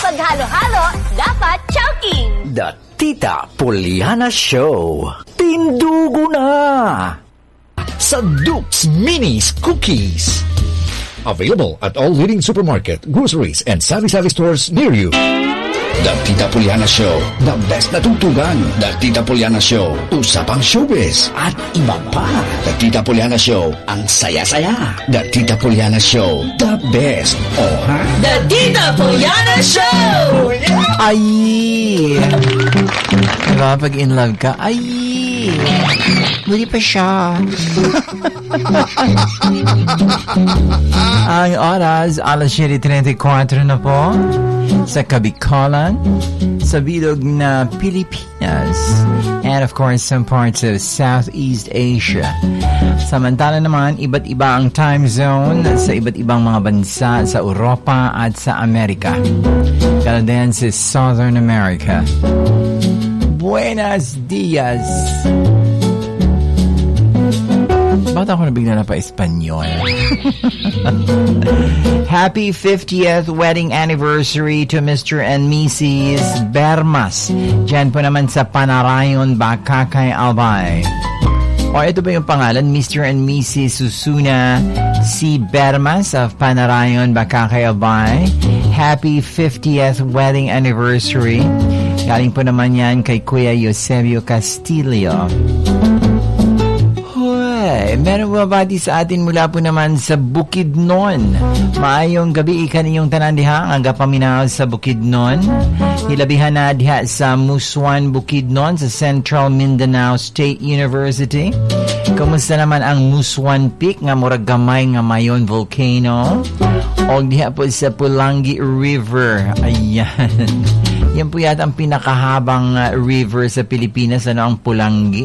paghalo-halo, dapat chowking. The Tita Poliana Show. Tindugo na! Sa Dukes Minis Cookies. Available at all leading supermarket, groceries, and sari-sari stores near you. The Tita Poliana Show. The best na tugtugan. The Tita Poliana Show. Usapang showbiz. At iba pa. The Tita Poliana Show. Ang saya-saya. The Tita Poliana Show. The best. Oh, ha? The Tita Poliana Show! Ay! Diba pag in love ka? Ay! Muli pa siya. Ang oras, alas 7:34 na po. Sa Kabikolan, sa bilog na Pilipinas, and of course some parts of Southeast Asia. Samantala naman, iba't iba ang time zone sa iba't ibang mga bansa sa Europa at sa Amerika. Kaya din sa Southern America. Buenos dias! Bakit ako nabigla na pa Espanyol? Happy 50th wedding anniversary to Mr. and Mrs. Bermas. Diyan po naman sa Panarayon, Bakakay, Albay. O ito ba yung pangalan? Mr. and Mrs. Susuna C. Bermas of Panarayon, Bakakay, Albay. Happy 50th wedding anniversary. Galing po naman yan kay Kuya Eusebio Castillo. Meron babati sa atin mula po naman sa Bukidnon. Maayong gabi ikaninyong tanan diha ang gapaminaw sa Bukidnon. Hilabihan na diha sa Musuan, Bukidnon sa Central Mindanao State University. Kumusta naman ang Musuan Peak nga murag gamay nga mayon volcano? O diha po sa Pulangi River. Ayan. Yan po yata ang pinakahabang river sa Pilipinas. Ano ang Pulangi?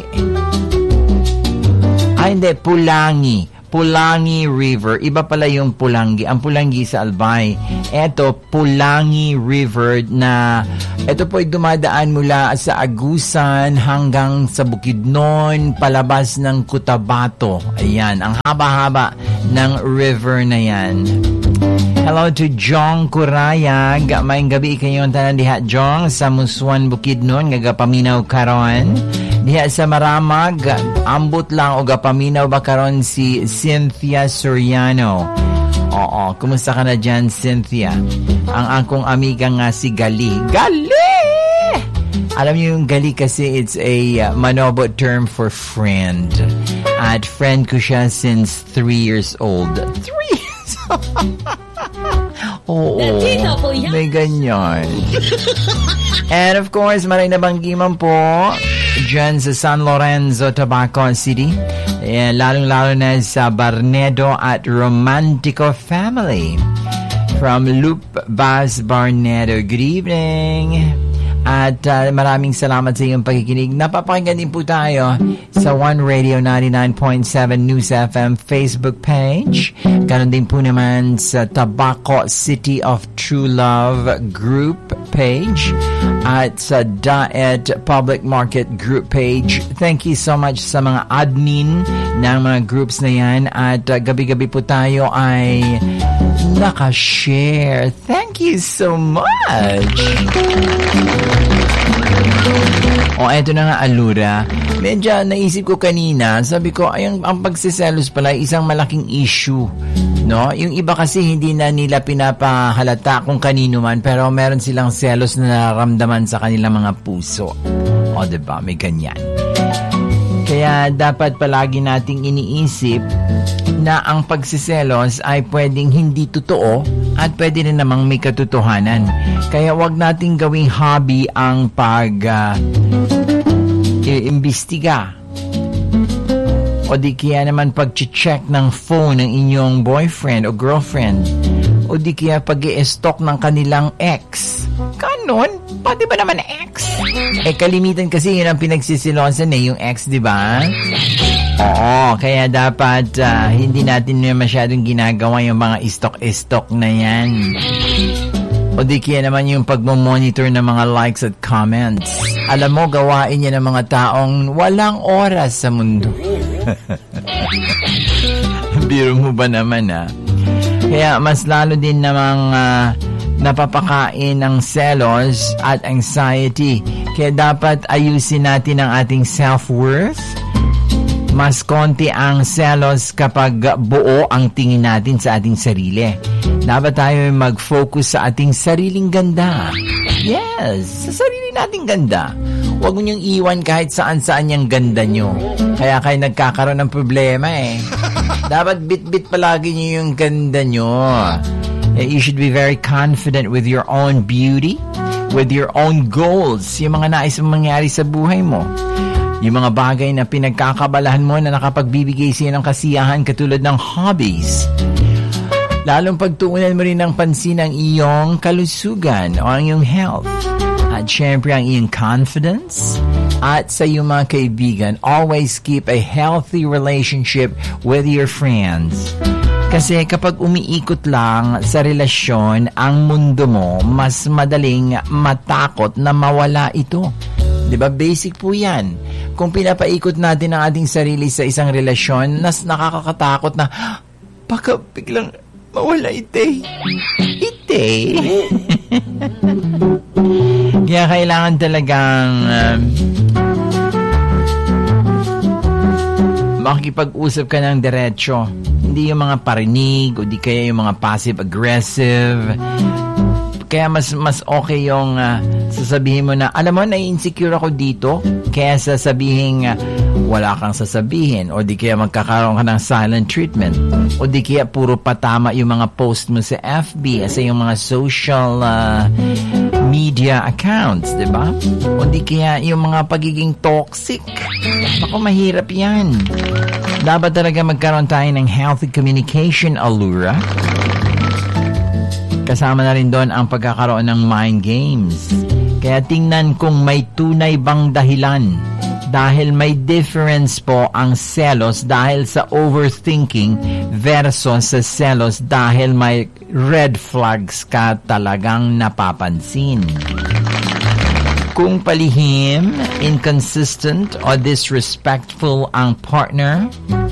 Ay, hindi. Pulangi. Pulangi River. Iba pala yung Pulangi. Ang Pulangi sa Albay. Ito, Pulangi River na ito po ay dumadaan mula sa Agusan hanggang sa Bukidnon, palabas ng Cotabato. Ayan, ang haba-haba ng river na yan. Hello to Jong Kurayag. Maayong gabi kayong tanan diha, Jong, sa Musuan, Bukidnon. Gagapaminaw karon. Diha sa Maramag, ambot lang o gapaminaw ba karon si Cynthia Soriano. Oo, kumusta ka na dyan, Cynthia? Ang akong amiga nga si Gali. Gali! Alam niyo yung Gali kasi it's a Manobo term for friend. At friend ko siya since 3 years old. 3 years old? Oo, may ganyan. And of course, maray na banggiman po dyan sa San Lorenzo, Tabaco City. Lalong-lalo na sa Barnedo at Romantico family. From Loop Bas Barnedo, good evening. At maraming salamat sa iyong pakikinig. Napapakinggan din po tayo sa One Radio 99.7 News FM Facebook page. Ganon din po naman sa Tabaco City of True Love group page at sa Daet Public Market group page. Thank you so much sa mga admin ng mga groups na yan. At gabi-gabi po tayo ay nakashare. Thank you so much! O, eto na nga, Alura. Medyo naisip ko kanina, sabi ko, ay, ang pagsiselos pala, isang malaking issue. No? Yung iba kasi hindi na nila pinapahalata kung kanino man, pero meron silang selos na nararamdaman sa kanilang mga puso. O, diba? May ganyan. Kaya dapat palagi nating iniisip na ang pagsiselos ay pwedeng hindi totoo at pwede rin namang may katotohanan. Kaya wag nating gawing hobby ang iimbestiga o di kaya naman pag-check ng phone ng inyong boyfriend o girlfriend o di kaya pag-i-stalk ng kanilang ex. Ganon? Pati ba naman ex? Kalimitan kasi yun ang pinagsisilosan yung ex, di ba? Oo, kaya dapat hindi natin masyadong ginagawa yung mga stalk na yan. O di kaya naman yung pagmamonitor ng mga likes at comments. Alam mo, gawain niya ng mga taong walang oras sa mundo. Biro mo ba naman, Kaya mas lalo din namang napapakain ng selos at anxiety. Kaya dapat ayusin natin ang ating self-worth. Mas konti ang selos kapag buo ang tingin natin sa ating sarili. Dapat tayo mag-focus sa ating sariling ganda. Yes, sa sarili nating ganda. Huwag niyong iwan kahit saan-saan yung ganda nyo. Kaya kayo nagkakaroon ng problema eh. Dapat bit-bit palagi nyo yung ganda nyo. You should be very confident with your own beauty, with your own goals, yung mga nais mong mangyari sa buhay mo. Yung mga bagay na pinagkakabalahan mo na nakapagbibigay sa'yo ng kasiyahan katulad ng hobbies. Lalong pagtuunan mo rin ng pansin ang iyong kalusugan o ang iyong health. At syempre ang iyong confidence. At sa iyong mga kaibigan, always keep a healthy relationship with your friends. Kasi kapag umiikot lang sa relasyon ang mundo mo, mas madaling matakot na mawala ito. Diba? Basic po yan. Kung pinapaikot natin ang ating sarili sa isang relasyon, nakakakatakot na baka biglang mawala ite. Kaya kailangan talagang makikipag-usap ka ng diretsyo. Hindi yung mga parinig o di kaya yung mga passive-aggressive. Kaya mas okay yung sasabihin mo na, alam mo, nai-insecure ako dito, kaya sasabihin wala kang sasabihin, o di kaya magkakaroon ka ng silent treatment, o di kaya puro patama yung mga post mo sa FB, sa yung mga social media accounts, diba? O di kaya yung mga pagiging toxic. Ako, mahirap yan. Dapat talaga magkaroon tayo ng healthy communication, Allura. Kasama na rin doon ang pagkakaroon ng mind games. Kaya tingnan kung may tunay bang dahilan. Dahil may difference po ang selos dahil sa overthinking versus sa selos dahil may red flags ka talagang napapansin. Kung palihim, inconsistent o disrespectful ang partner,